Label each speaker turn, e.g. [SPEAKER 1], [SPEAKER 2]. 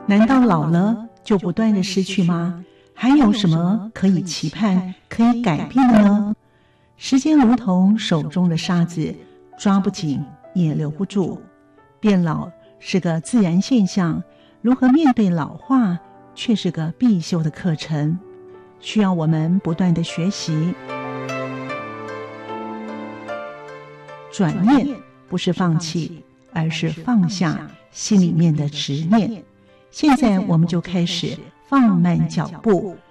[SPEAKER 1] 难道老了就不断的失去吗？还有什么可以期盼、可以改变的呢？时间如同手中的沙子，抓不紧也留不住。变老是个自然现象，如何面对老化却是个必修的课程，需要我们不断的学习。转念不是放弃，而是放下心里面的执念。现在我们就开始放慢脚步，